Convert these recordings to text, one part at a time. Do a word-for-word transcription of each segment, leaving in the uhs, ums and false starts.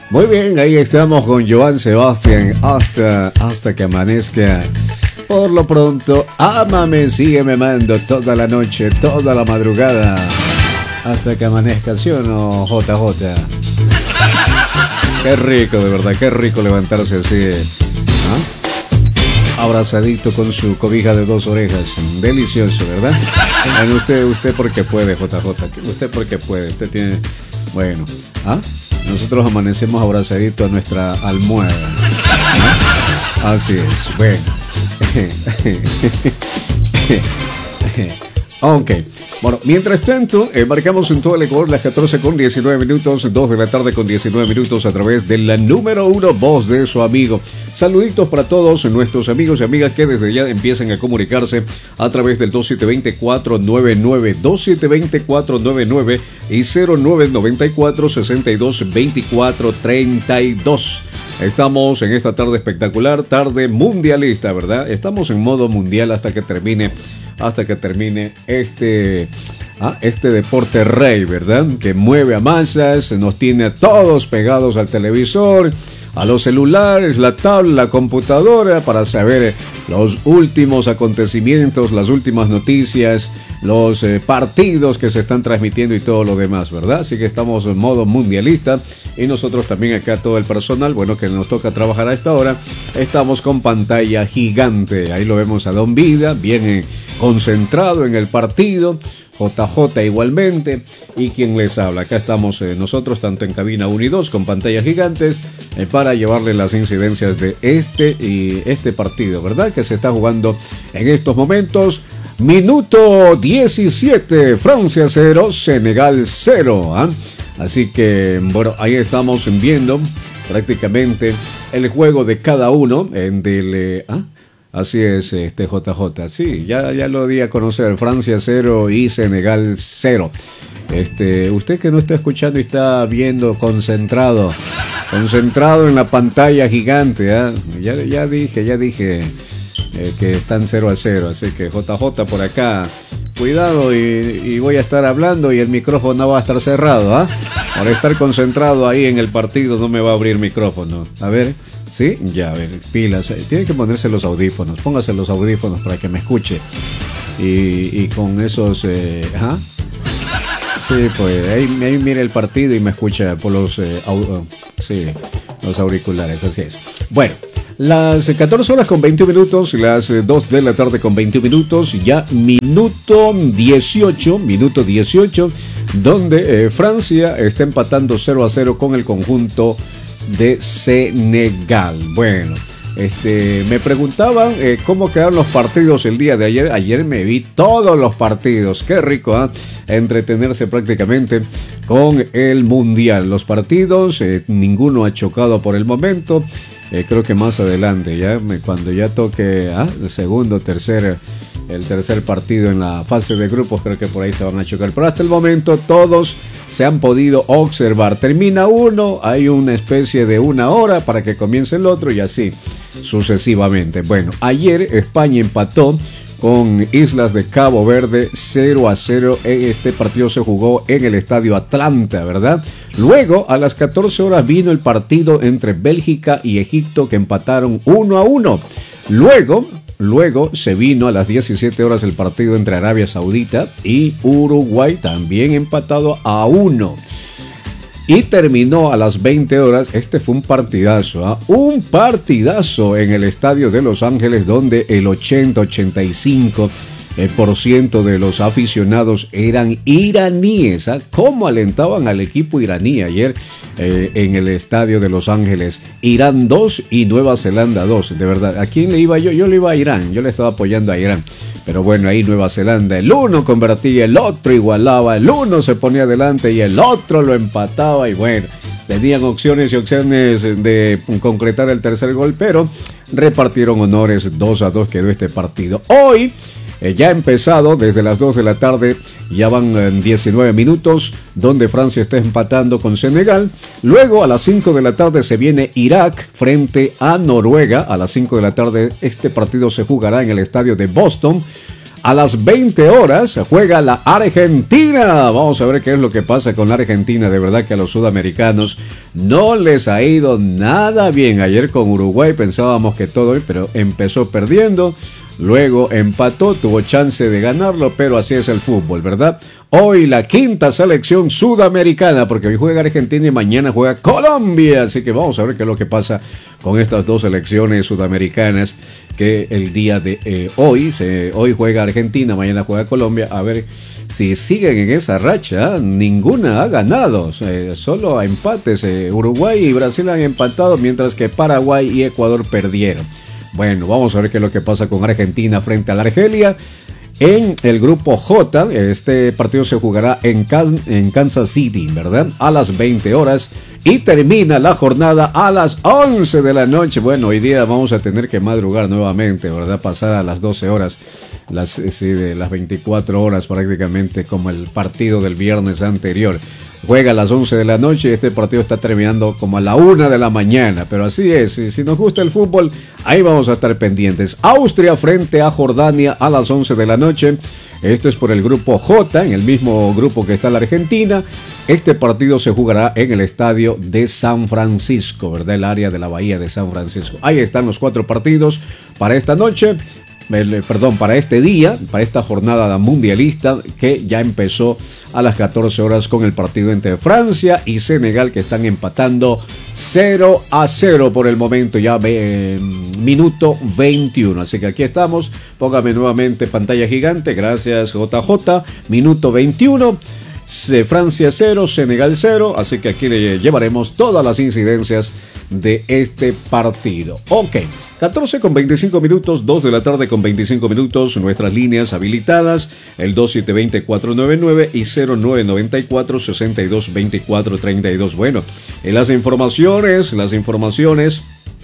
Muy bien, ahí estamos con Joan Sebastián hasta, hasta que amanezca. Por lo pronto, ámame, sígueme amando toda la noche, toda la madrugada, hasta que amanezca, ¿sí o no, J J? Qué rico, de verdad, qué rico levantarse así, ¿ah? Abrazadito con su cobija de dos orejas, delicioso, ¿verdad? Bueno, usted, usted porque puede, J J, usted porque puede, usted tiene, bueno, ¿ah? Nosotros amanecemos abrazaditos a nuestra almohada, ¿no? Así es, bueno. Ok, bueno, mientras tanto, eh, marcamos en todo el Ecuador las catorce con diecinueve minutos, dos de la tarde con diecinueve minutos a través de la número uno voz de su amigo. Saluditos para todos nuestros amigos y amigas que desde ya empiecen a comunicarse a través del dos siete dos cuatro nueve nueve, dos siete dos cuatro nueve nueve y cero nueve nueve cuatro, seis dos dos cuatro, tres dos. Estamos en esta tarde espectacular, tarde mundialista, ¿verdad? Estamos en modo mundial hasta que termine, hasta que termine este, ah, este deporte rey, ¿verdad? Que mueve a masas, nos tiene a todos pegados al televisor, a los celulares, la tablet, la computadora, para saber los últimos acontecimientos, las últimas noticias, los eh, partidos que se están transmitiendo y todo lo demás, ¿verdad? Así que estamos en modo mundialista y nosotros también acá todo el personal, bueno, que nos toca trabajar a esta hora, estamos con pantalla gigante. Ahí lo vemos a Don Vida, bien concentrado en el partido, J J igualmente, y quien les habla. Acá estamos eh, nosotros, tanto en cabina uno y dos, con pantallas gigantes, eh, para llevarle las incidencias de este y este partido, ¿verdad? Que se está jugando en estos momentos. Minuto diecisiete, Francia cero, Senegal cero, ¿ah? Así que, bueno, ahí estamos viendo prácticamente el juego de cada uno en del... Eh, ¿ah? Así es, este J J, sí, ya, ya lo di a conocer, Francia cero y Senegal cero. Este, usted que no está escuchando y está viendo concentrado, concentrado en la pantalla gigante, ¿eh? ya, ya dije, ya dije eh, que están cero a cero, así que J J por acá, cuidado y, y voy a estar hablando y el micrófono no va a estar cerrado, ¿ah? ¿eh? Por estar concentrado ahí en el partido no me va a abrir micrófono, a ver... ¿Sí? Ya, a ver, pilas. Tiene que ponerse los audífonos. Póngase los audífonos para que me escuche. Y, y con esos... Eh, ¿ah? Sí, pues ahí, ahí mire el partido y me escucha por los, eh, au, sí, los auriculares. Así es. Bueno, las catorce horas con veinte minutos, las dos de la tarde con veinte minutos, ya minuto dieciocho, minuto dieciocho, donde eh, Francia está empatando cero a cero con el conjunto de Senegal. Bueno, este, me preguntaban eh, cómo quedaron los partidos el día de ayer. Ayer me vi todos los partidos. Qué rico, ¿eh? Entretenerse prácticamente con el mundial. Los partidos, eh, ninguno ha chocado por el momento. Eh, creo que más adelante, ya cuando ya toque ¿ah? el segundo, tercer, el tercer partido en la fase de grupos, creo que por ahí se van a chocar. Pero hasta el momento todos se han podido observar. Termina uno, hay una especie de una hora para que comience el otro y así sucesivamente. Bueno, ayer España empató con Islas de Cabo Verde cero a cero. Este partido se jugó en el Estadio Atlanta, ¿verdad? Luego, a las catorce horas vino el partido entre Bélgica y Egipto, que empataron uno a uno. Luego, luego se vino a las diecisiete horas el partido entre Arabia Saudita y Uruguay, también empatado a uno. Y terminó a las veinte horas, este fue un partidazo, ¿eh? un partidazo en el estadio de Los Ángeles, donde el ochenta a ochenta y cinco por ciento de los aficionados eran iraníes. ¿eh? ¿Cómo alentaban al equipo iraní ayer eh, en el estadio de Los Ángeles? Irán dos y Nueva Zelanda dos, de verdad. ¿A quién le iba yo? Yo le iba a Irán, yo le estaba apoyando a Irán. Pero bueno, ahí Nueva Zelanda, el uno convertía, el otro igualaba, el uno se ponía adelante y el otro lo empataba. Y bueno, tenían opciones y opciones de concretar el tercer gol, pero repartieron honores. Dos a dos quedó este partido. Hoy eh, ya ha empezado desde las dos de la tarde, ya van eh, diecinueve minutos, donde Francia está empatando con Senegal. Luego a las cinco de la tarde se viene Irak frente a Noruega. A las cinco de la tarde este partido se jugará en el estadio de Boston. A las veinte horas juega la Argentina. Vamos a ver qué es lo que pasa con la Argentina. De verdad que a los sudamericanos no les ha ido nada bien. Ayer con Uruguay pensábamos que todo, pero empezó perdiendo. Luego empató, tuvo chance de ganarlo, pero así es el fútbol, ¿verdad? Hoy la quinta selección sudamericana, porque hoy juega Argentina y mañana juega Colombia. Así que vamos a ver qué es lo que pasa con estas dos selecciones sudamericanas que el día de eh, hoy, se, hoy juega Argentina, mañana juega Colombia. A ver si siguen en esa racha. Ninguna ha ganado, eh, solo a empates. Eh, Uruguay y Brasil han empatado, mientras que Paraguay y Ecuador perdieron. Bueno, vamos a ver qué es lo que pasa con Argentina frente a la Argelia. En el grupo J, este partido se jugará en, Can- en Kansas City, ¿verdad? A las veinte horas. Y termina la jornada a las once de la noche. Bueno, hoy día vamos a tener que madrugar nuevamente, ¿verdad? Pasada las doce horas, las, sí, de las veinticuatro horas prácticamente, como el partido del viernes anterior. Juega a las once de la noche y este partido está terminando como a la una de la mañana. Pero así es, si nos gusta el fútbol, ahí vamos a estar pendientes. Austria frente a Jordania a las once de la noche. Esto es por el grupo J, en el mismo grupo que está la Argentina. Este partido se jugará en el estadio de San Francisco, ¿verdad? El área de la bahía de San Francisco. Ahí están los cuatro partidos para esta noche. El, perdón, para este día, para esta jornada mundialista que ya empezó a las catorce horas con el partido entre Francia y Senegal, que están empatando cero a cero por el momento, ya eh, minuto veintiuno. Así que aquí estamos, póngame nuevamente pantalla gigante, gracias J J, minuto veintiuno. Francia cero, Senegal cero, así que aquí le llevaremos todas las incidencias de este partido. Ok, catorce con veinticinco minutos, dos de la tarde con veinticinco minutos, nuestras líneas habilitadas, el dos siete dos cero cuatro nueve nueve y cero nueve nueve cuatro seis dos dos cuatro tres dos. Bueno, en las informaciones, las informaciones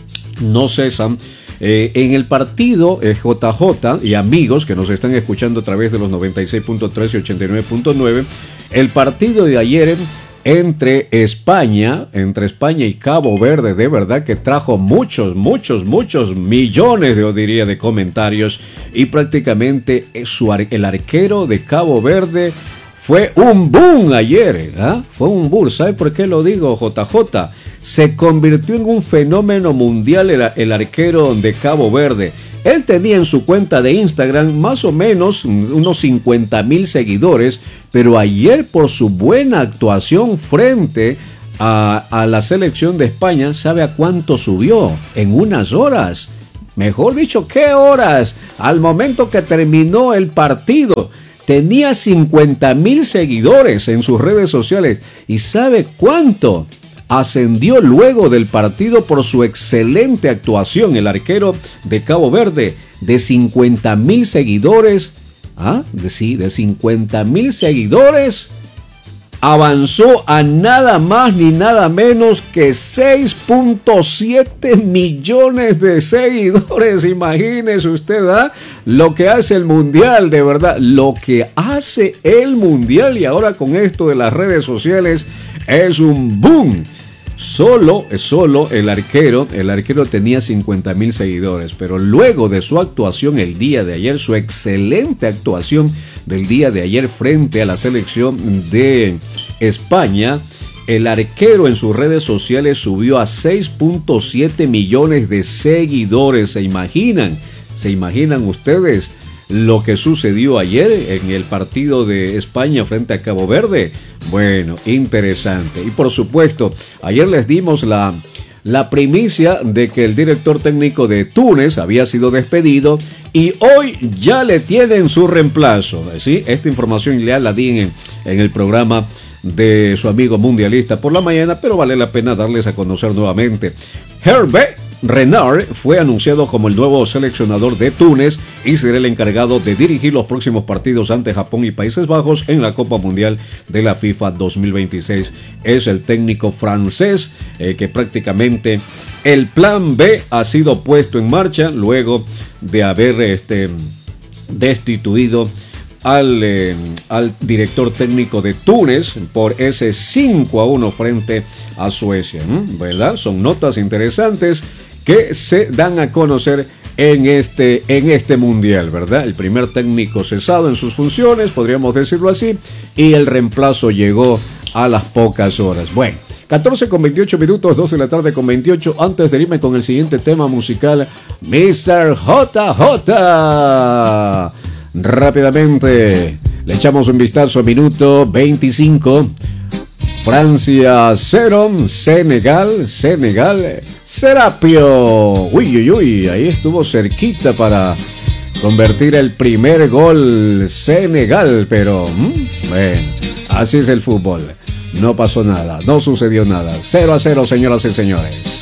no cesan. Eh, en el partido eh, J J y amigos que nos están escuchando a través de los noventa y seis punto tres y ochenta y nueve punto nueve, el partido de ayer entre España, entre España y Cabo Verde, de verdad que trajo muchos, muchos, muchos millones, yo diría, de comentarios, y prácticamente su ar- el arquero de Cabo Verde fue un boom ayer, ¿eh? Fue un boom. ¿Sabe por qué lo digo, J J? Se convirtió en un fenómeno mundial el, el arquero de Cabo Verde. Él tenía en su cuenta de Instagram más o menos unos cincuenta mil seguidores, pero ayer por su buena actuación frente a, a la selección de España, ¿sabe a cuánto subió? En unas horas. Mejor dicho, ¿qué horas? Al momento que terminó el partido, tenía cincuenta mil seguidores en sus redes sociales. ¿Y sabe cuánto ascendió luego del partido por su excelente actuación? El arquero de Cabo Verde, de cincuenta mil seguidores, ¿ah? de, sí, de cincuenta mil seguidores, avanzó a nada más ni nada menos que seis punto siete millones de seguidores. Imagínese usted, ¿ah? Lo que hace el mundial, de verdad, lo que hace el mundial, y ahora con esto de las redes sociales es un boom. Solo, solo el arquero, el arquero tenía cincuenta mil seguidores, pero luego de su actuación el día de ayer, su excelente actuación del día de ayer frente a la selección de España, el arquero en sus redes sociales subió a seis punto siete millones de seguidores. ¿Se imaginan? ¿Se imaginan ustedes lo que sucedió ayer en el partido de España frente a Cabo Verde? Bueno, interesante. Y por supuesto, ayer les dimos la, la primicia de que el director técnico de Túnez había sido despedido y hoy ya le tienen su reemplazo, ¿sí? Esta información ya la di en, en el programa de su amigo mundialista por la mañana, pero vale la pena darles a conocer nuevamente. Hervé Renard fue anunciado como el nuevo seleccionador de Túnez y será el encargado de dirigir los próximos partidos ante Japón y Países Bajos en la Copa Mundial de la FIFA dos mil veintiséis. Es el técnico francés eh, que prácticamente el plan B ha sido puesto en marcha luego de haber este, destituido al, eh, al director técnico de Túnez por ese cinco a uno frente a Suecia, ¿verdad? Son notas interesantes que se dan a conocer en este, en este mundial, ¿verdad? El primer técnico cesado en sus funciones, podríamos decirlo así, y el reemplazo llegó a las pocas horas. Bueno, catorce con veintiocho minutos, dos de la tarde con veintiocho. Antes de irme con el siguiente tema musical, mister J J. Rápidamente le echamos un vistazo a minuto veinticinco. Francia cero, Senegal, Senegal, Serapio. Uy, uy, uy, ahí estuvo cerquita para convertir el primer gol Senegal, pero mmm, bueno, así es el fútbol. No pasó nada, no sucedió nada. cero a cero, señoras y señores.